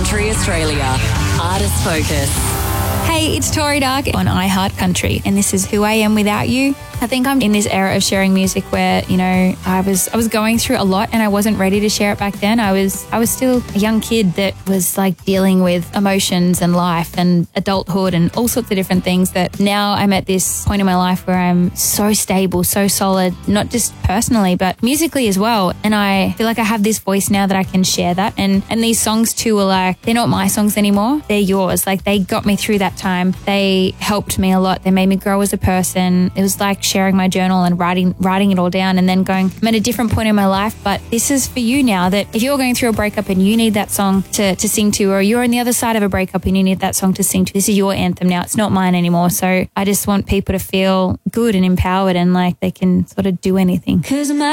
Country Australia. Artist Focus. Hey, it's Tori Dark on iHeart Country, and this is Who I Am Without You. I think I'm in this era of sharing music where, you know, I was going through a lot and I wasn't ready to share it back then. I was still a young kid that was like dealing with emotions and life and adulthood and all sorts of different things that now I'm at this point in my life where I'm so stable, so solid, not just personally, but musically as well. And I feel like I have this voice now that I can share that. And these songs too are like, they're not my songs anymore. They're yours. Like they got me through that time. They helped me a lot. They made me grow as a person. It was like sharing my journal and writing it all down and then going, I'm at a different point in my life, but this is for you now, that if you're going through a breakup and you need that song to sing to, or you're on the other side of a breakup and you need that song to sing to, this is your anthem now. It's not mine anymore. So I just want people to feel good and empowered and like they can sort of do anything. 'Cause